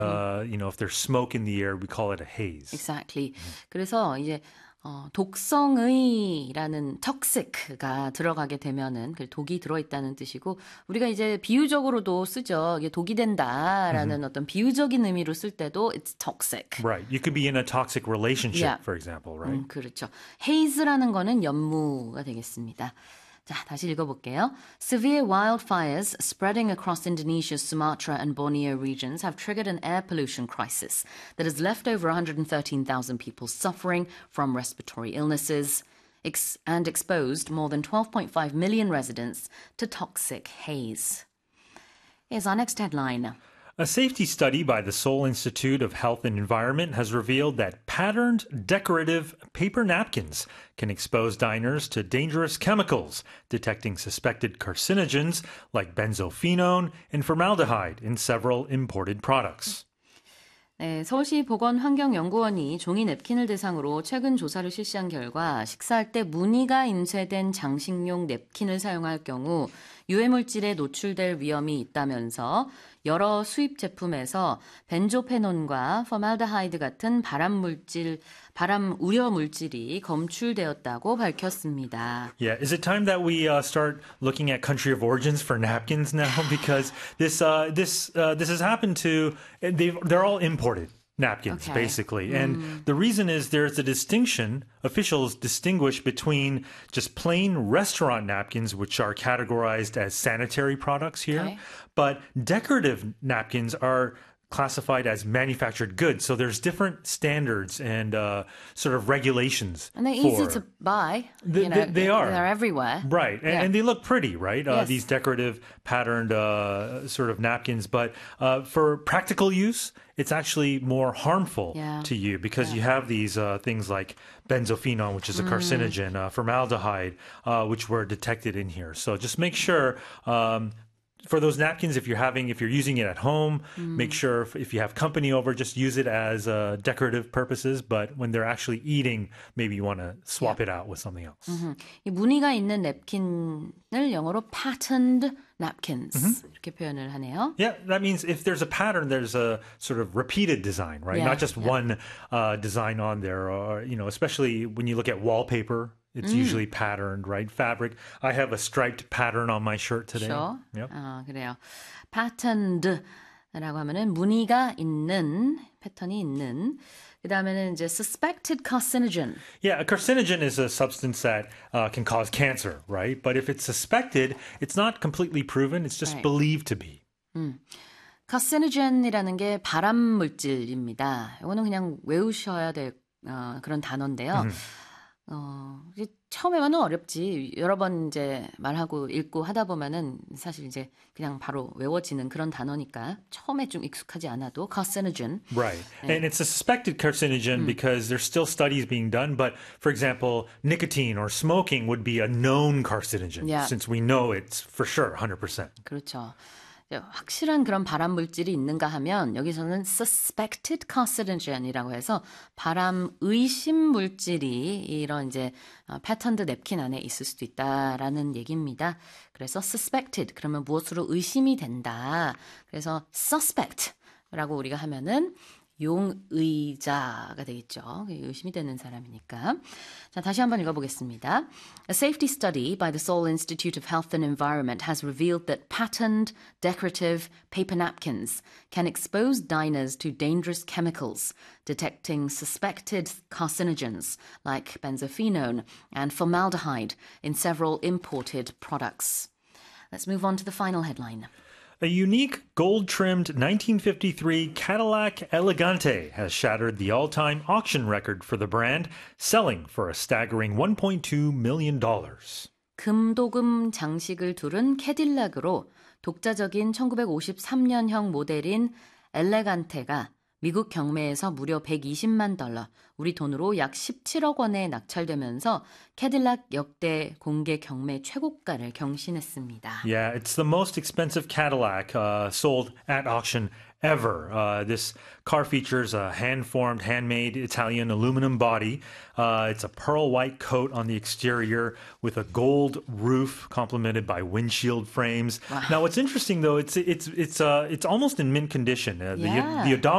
if there's smoke in the air, we call it a haze. Exactly. 그래서 이제 독성의라는 toxic가 들어가게 되면은 독이 들어있다는 뜻이고 우리가 이제 비유적으로도 쓰죠. 이게 독이 된다라는 어떤 비유적인 의미로 쓸 때도 it's toxic. Right. You could be in a toxic relationship, for example, right? 그렇죠. haze라는 거는 연무가 되겠습니다. 자, 다시 읽어볼게요. Severe wildfires spreading across Indonesia's Sumatra and Borneo regions have triggered an air pollution crisis that has left over 113,000 people suffering from respiratory illnesses and exposed more than 12.5 million residents to toxic haze. Here's our next headline. A safety study by the Seoul Institute of Health and Environment has revealed that patterned decorative paper napkins can expose diners to dangerous chemicals, detecting suspected carcinogens like benzophenone and formaldehyde in several imported products. 네, 서울시 보건환경연구원이 종이 냅킨을 대상으로 최근 조사를 실시한 결과 식사할 때 무늬가 인쇄된 장식용 냅킨을 사용할 경우 유해물질에 노출될 위험이 있다면서 여러 수입 제품에서 벤조페논과 포말데하이드 같은 발암 우려 물질이 검출되었다고 밝혔습니다. Yeah, is it time that we start looking at country of origins for napkins now? Because this has happened to they're all imported napkins, basically. And the reason is there's a distinction, officials distinguish between just plain restaurant napkins, which are categorized as sanitary products here, but decorative napkins are classified as manufactured goods. So there's different standards and sort of regulations. And they're easy to buy. They are. They're everywhere. Right. And they look pretty, right? Yes. These decorative patterned sort of napkins. But for practical use, it's actually more harmful to you because you have these things like benzophenone, which is a carcinogen, formaldehyde, which were detected in here. So just make sure for those napkins, if you're using it at home, make sure if you have company over, just use it as decorative purposes. But when they're actually eating, maybe you want to swap it out with something else. 이 무늬가 있는 냅킨을 영어로 patterned napkins 이렇게 표현을 하네요. Yeah, that means if there's a pattern, there's a sort of repeated design, right? Not just one design on there, or especially when you look at wallpaper. It's usually patterned, right? Fabric. I have a striped pattern on my shirt today. Sure. Yep. 그래요. patterned라고 하면은 무늬가 있는, 패턴이 있는. 그 다음에는 이제 suspected carcinogen. Yeah, a carcinogen is a substance that can cause cancer, right? But if it's suspected, it's not completely proven. It's just believed to be. carcinogen이라는 게 발암 물질입니다. 이거는 그냥 외우셔야 될 그런 단어인데요. 처음에만은 어렵지. 여러 번 이제 말하고 읽고 하다 보면은 사실 이제 그냥 바로 외워지는 그런 단어니까 처음에 좀 익숙하지 않아도 carcinogen. Right. And it's a suspected carcinogen because there's still studies being done. But for example, nicotine or smoking would be a known carcinogen since we know it's for sure 100%. 그렇죠. 확실한 그런 발암 물질이 있는가 하면 여기서는 suspected carcinogen이라고 해서 발암 의심 물질이 이런 이제 패턴드 냅킨 안에 있을 수도 있다라는 얘기입니다. 그래서 suspected 그러면 무엇으로 의심이 된다. 그래서 suspect라고 우리가 하면은 용의자가 되겠죠. 의심이 되는 사람이니까. 자, 다시 한번 읽어보겠습니다. A safety study by the Seoul Institute of Health and Environment has revealed that patterned decorative paper napkins can expose diners to dangerous chemicals, detecting suspected carcinogens like benzophenone and formaldehyde in several imported products. Let's move on to the final headline. A unique gold-trimmed 1953 Cadillac Elegante has shattered the all-time auction record for the brand, selling for a staggering $1.2 million. 금도금 장식을 두른 캐딜락으로 독자적인 1953년형 모델인 엘레간테가 미국 경매에서 무려 120만 달러, 우리 돈으로 약 17억 원에 낙찰되면서 캐딜락 역대 공개 경매 최고가를 경신했습니다. Yeah, it's the most expensive Cadillac sold at auction ever. This car features a hand-formed, handmade Italian aluminum body. It's a pearl white coat on the exterior with a gold roof complemented by windshield frames. Wow. Now, what's interesting though, it's almost in mint condition. The Yeah.